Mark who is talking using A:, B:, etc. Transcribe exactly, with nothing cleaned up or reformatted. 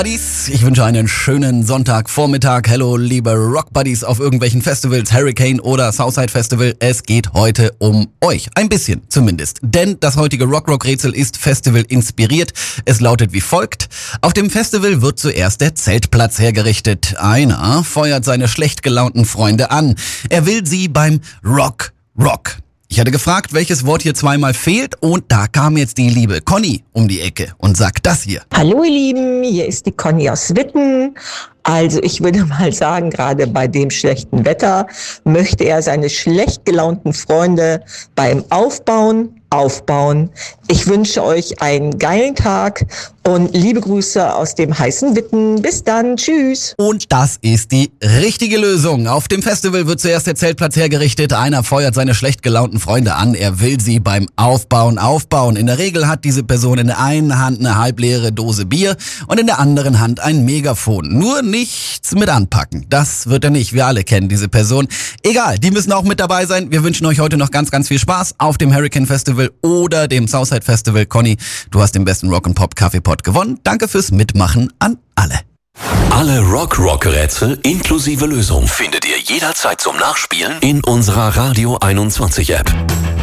A: Buddies, ich wünsche einen schönen Sonntagvormittag. Hello, liebe Rock Buddies auf irgendwelchen Festivals, Hurricane oder Southside Festival. Es geht heute um euch. Ein bisschen zumindest. Denn das heutige Rock-Rock-Rätsel ist Festival inspiriert. Es lautet wie folgt. Auf dem Festival wird zuerst der Zeltplatz hergerichtet. Einer feuert seine schlecht gelaunten Freunde an. Er will sie beim Rock, Rock. Ich hatte gefragt, welches Wort hier zweimal fehlt, und da kam jetzt die liebe Conny um die Ecke und sagt das hier.
B: Hallo ihr Lieben, hier ist die Conny aus Witten. Also ich würde mal sagen, gerade bei dem schlechten Wetter möchte er seine schlecht gelaunten Freunde beim Aufbauen aufbauen. Ich wünsche euch einen geilen Tag und liebe Grüße aus dem heißen Witten. Bis dann, tschüss.
A: Und das ist die richtige Lösung. Auf dem Festival wird zuerst der Zeltplatz hergerichtet. Einer feuert seine schlecht gelaunten Freunde an. Er will sie beim Aufbauen aufbauen. In der Regel hat diese Person in der einen Hand eine halbleere Dose Bier und in der anderen Hand ein Megafon. Nur nichts mit anpacken. Das wird er nicht. Wir alle kennen diese Person. Egal, die müssen auch mit dabei sein. Wir wünschen euch heute noch ganz, ganz viel Spaß auf dem Hurricane Festival oder dem Southside Festival. Conny, du hast den besten Rock'n'Pop Kaffeepot gewonnen. Danke fürs Mitmachen an alle.
C: Alle Rock-Rock-Rätsel inklusive Lösung findet ihr jederzeit zum Nachspielen in unserer Radio einundzwanzig App.